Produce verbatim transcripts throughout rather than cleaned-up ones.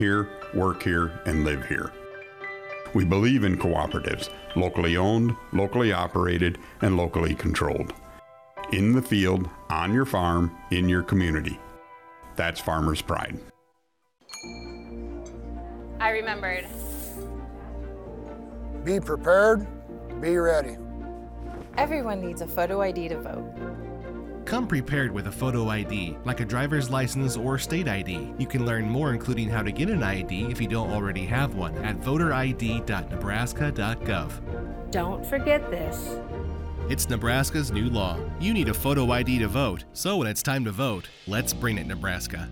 here, work here, and live here. We believe in cooperatives, locally owned, locally operated, and locally controlled. In the field, on your farm, in your community. That's Farmer's Pride. I remembered. Be prepared, be ready. Everyone needs a photo I D to vote. Come prepared with a photo I D, like a driver's license or state I D. You can learn more, including how to get an I D if you don't already have one, at voter I D dot nebraska dot gov. Don't forget this. It's Nebraska's new law. You need a photo I D to vote, so when it's time to vote, let's bring it, Nebraska.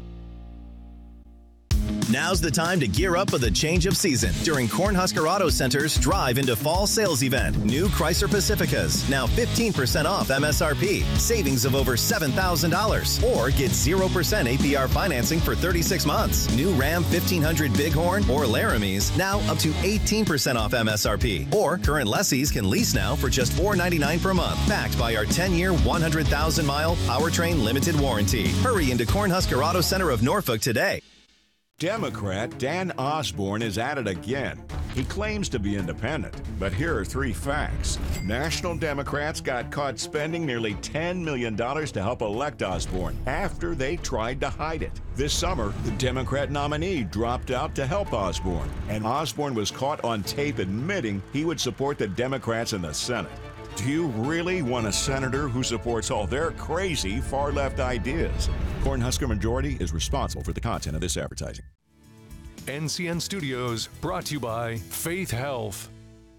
Now's the time to gear up for the change of season during Cornhusker Auto Center's Drive into Fall sales event. New Chrysler Pacificas, now fifteen percent off M S R P, savings of over seven thousand dollars, or get zero percent A P R financing for thirty-six months. New Ram fifteen hundred Bighorn or Laramies, now up to eighteen percent off M S R P, or current lessees can lease now for just four ninety-nine per month, backed by our ten-year, one hundred thousand mile powertrain limited warranty. Hurry into Cornhusker Auto Center of Norfolk today. Democrat Dan Osborne is at it again. He claims to be independent, but here are three facts. National Democrats got caught spending nearly ten million dollars to help elect Osborne after they tried to hide it. This summer, the Democrat nominee dropped out to help Osborne, and Osborne was caught on tape admitting he would support the Democrats in the Senate. Do you really want a senator who supports all their crazy far-left ideas? Cornhusker Majority is responsible for the content of this advertising. N C N Studios, brought to you by Faith Health.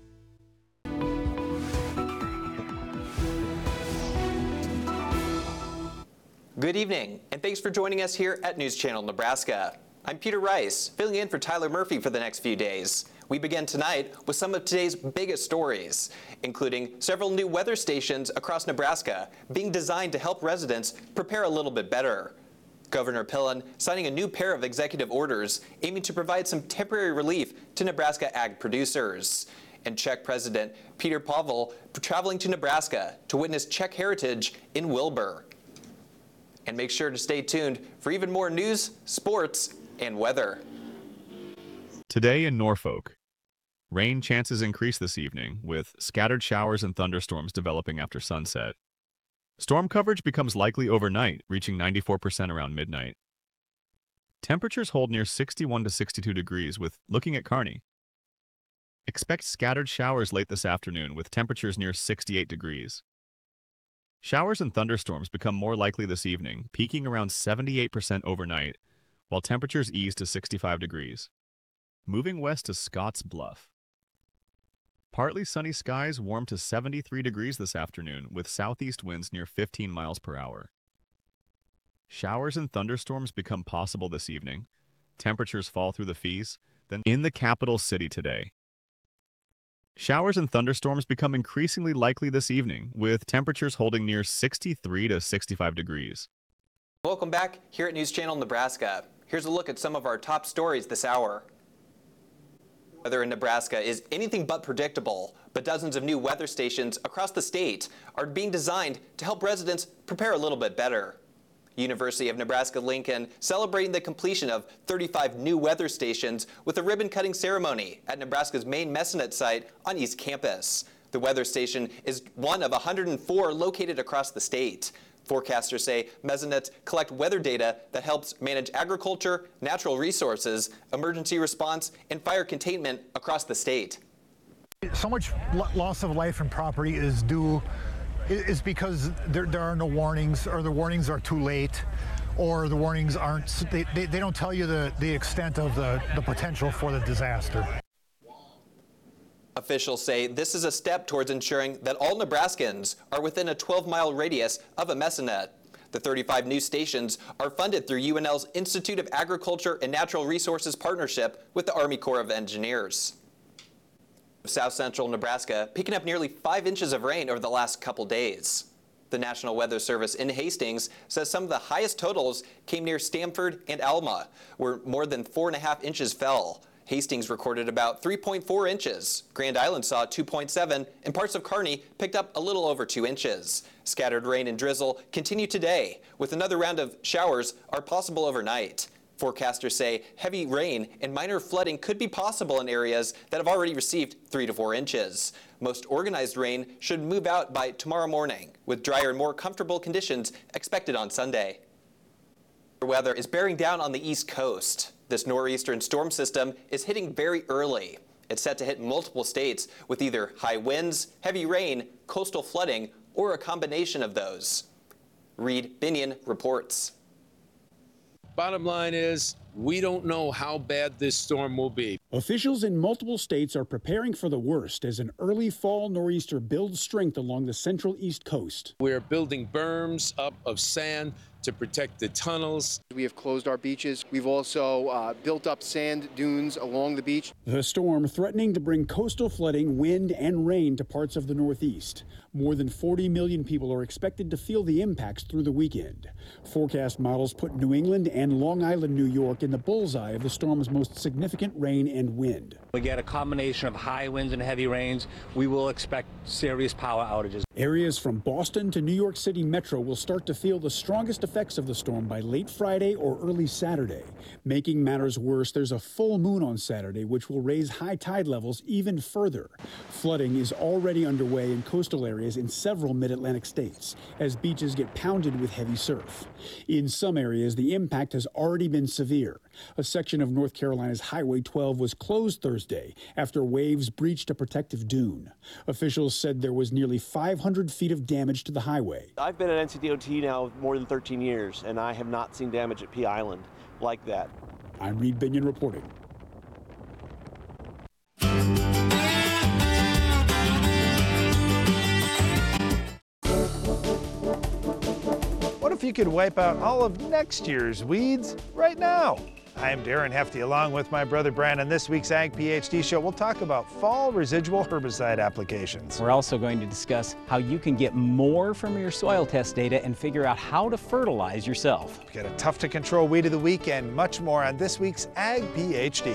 Good evening, and thanks for joining us here at News Channel Nebraska. I'm Peter Rice, filling in for Tyler Murphy for the next few days. We begin tonight with some of today's biggest stories, including several new weather stations across Nebraska being designed to help residents prepare a little bit better. Governor Pillen signing a new pair of executive orders aiming to provide some temporary relief to Nebraska ag producers. And Czech President Petr Pavel traveling to Nebraska to witness Czech heritage in Wilbur. And make sure to stay tuned for even more news, sports, and weather. Today in Norfolk, rain chances increase this evening, with scattered showers and thunderstorms developing after sunset. Storm coverage becomes likely overnight, reaching ninety-four percent around midnight. Temperatures hold near sixty-one to sixty-two degrees, with looking at Kearney. Expect scattered showers late this afternoon, with temperatures near sixty-eight degrees. Showers and thunderstorms become more likely this evening, peaking around seventy-eight percent overnight, while temperatures ease to sixty-five degrees. Moving west to Scotts Bluff. Partly sunny skies warm to seventy-three degrees this afternoon, with southeast winds near fifteen miles per hour. Showers and thunderstorms become possible this evening. Temperatures fall through the Fees, then in the capital city today. Showers and thunderstorms become increasingly likely this evening, with temperatures holding near sixty-three to sixty-five degrees. Welcome back here at News Channel Nebraska. Here's a look at some of our top stories this hour. Weather in Nebraska is anything but predictable, but dozens of new weather stations across the state are being designed to help residents prepare a little bit better. University of Nebraska-Lincoln celebrating the completion of thirty-five new weather stations with a ribbon-cutting ceremony at Nebraska's main Messenet site on East Campus. The weather station is one of one hundred four located across the state. Forecasters say mesonettes collect weather data that helps manage agriculture, natural resources, emergency response, and fire containment across the state. So much loss of life and property is due is because there, there are no warnings, or the warnings are too late, or the warnings aren't, they, they, they don't tell you the, the extent of the, the potential for the disaster. Officials say this is a step towards ensuring that all Nebraskans are within a twelve mile radius of a mesonet. The thirty-five new stations are funded through U N L's Institute of Agriculture and Natural Resources partnership with the Army Corps of Engineers. South central Nebraska picking up nearly five inches of rain over the last couple days. The National Weather Service in Hastings says some of the highest totals came near Stamford and Alma, where more than four and a half inches fell. Hastings recorded about three point four inches. Grand Island saw two point seven, and parts of Kearney picked up a little over two inches. Scattered rain and drizzle continue today, with another round of showers are possible overnight. Forecasters say heavy rain and minor flooding could be possible in areas that have already received three to four inches. Most organized rain should move out by tomorrow morning, with drier and more comfortable conditions expected on Sunday. Weather is bearing down on the East Coast. This nor'eastern storm system is hitting very early. It's set to hit multiple states with either high winds, heavy rain, coastal flooding, or a combination of those. Reed Binion reports. Bottom line is, we don't know how bad this storm will be. Officials in multiple states are preparing for the worst as an early fall nor'easter builds strength along the central East Coast. We're building berms up of sand to protect the tunnels. We have closed our beaches. We've also uh, built up sand dunes along the beach. The storm threatening to bring coastal flooding, wind, and rain to parts of the Northeast. More than forty million people are expected to feel the impacts through the weekend. Forecast models put New England and Long Island, New York in the bullseye of the storm's most significant rain and wind. We get a combination of high winds and heavy rains. We will expect serious power outages. Areas from Boston to New York City Metro will start to feel the strongest effects of the storm by late Friday or early Saturday. Making matters worse, there's a full moon on Saturday, which will raise high tide levels even further. Flooding is already underway in coastal areas in several mid-Atlantic states as beaches get pounded with heavy surf. In some areas, the impact has already been severe. A section of North Carolina's Highway twelve was closed Thursday after waves breached a protective dune. Officials said there was nearly five hundred feet of damage to the highway. I've been at N C D O T now more than thirteen years, and I have not seen damage at Pea Island like that. I'm Reed Binion reporting. What if you could wipe out all of next year's weeds right now? I'm Darren Hefty along with my brother Brandon. This week's Ag PhD show, we'll talk about fall residual herbicide applications. We're also going to discuss how you can get more from your soil test data and figure out how to fertilize yourself. We've got a tough to control weed of the week and much more on this week's Ag PhD.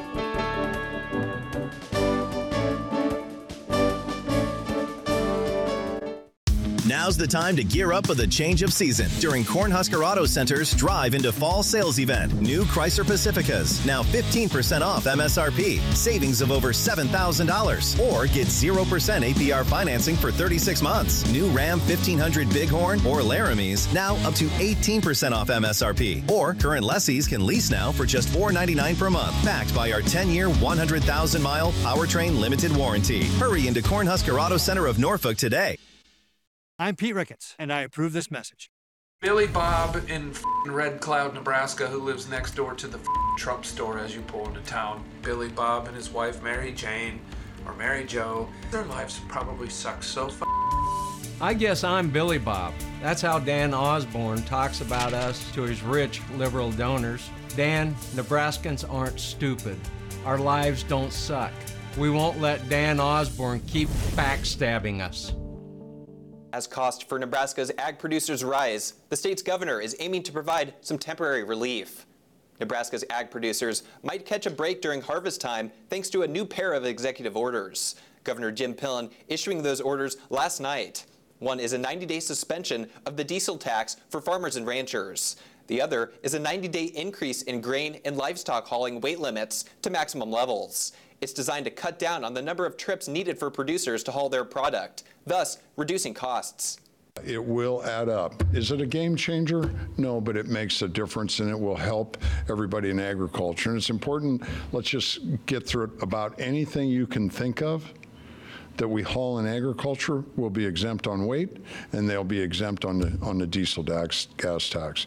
Now's the time to gear up for the change of season during Cornhusker Auto Center's Drive into Fall sales event. New Chrysler Pacificas, now fifteen percent off M S R P, savings of over seven thousand dollars, or get zero percent A P R financing for thirty-six months. New Ram fifteen hundred Bighorn or Laramies, now up to eighteen percent off M S R P, or current lessees can lease now for just four ninety-nine per month, backed by our ten-year, one hundred thousand mile powertrain limited warranty. Hurry into Cornhusker Auto Center of Norfolk today. I'm Pete Ricketts, and I approve this message. Billy Bob in Red Cloud, Nebraska, who lives next door to the Trump store as you pull into town. Billy Bob and his wife, Mary Jane, or Mary Jo, their lives probably suck so f***. I guess I'm Billy Bob. That's how Dan Osborne talks about us to his rich liberal donors. Dan, Nebraskans aren't stupid. Our lives don't suck. We won't let Dan Osborne keep backstabbing us. As costs for Nebraska's ag producers rise, the state's governor is aiming to provide some temporary relief. Nebraska's ag producers might catch a break during harvest time thanks to a new pair of executive orders. Governor Jim Pillen issuing those orders last night. One is a ninety-day suspension of the diesel tax for farmers and ranchers. The other is a ninety-day increase in grain and livestock hauling weight limits to maximum levels. It's designed to cut down on the number of trips needed for producers to haul their product, thus reducing costs. It will add up. Is it a game changer? No, but it makes a difference and it will help everybody in agriculture. And it's important, let's just get through it. About anything you can think of that we haul in agriculture will be exempt on weight, and they'll be exempt on the, on the diesel gas, gas tax.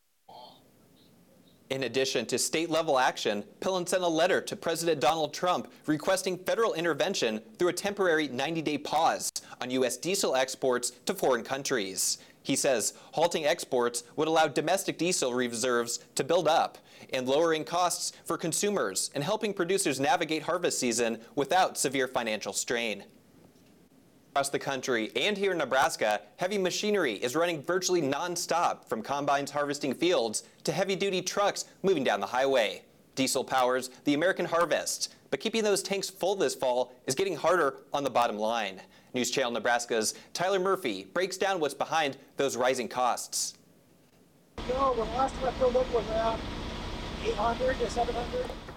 In addition to state-level action, Pillen sent a letter to President Donald Trump requesting federal intervention through a temporary ninety-day pause on U S diesel exports to foreign countries. He says halting exports would allow domestic diesel reserves to build up and lowering costs for consumers and helping producers navigate harvest season without severe financial strain. Across the country and here in Nebraska, heavy machinery is running virtually non-stop, from combines harvesting fields to heavy-duty trucks moving down the highway. Diesel powers the American harvest, but keeping those tanks full this fall is getting harder on the bottom line. News Channel Nebraska's Tyler Murphy breaks down what's behind those rising costs. No, the last time I filled up was at eight hundred to seven hundred.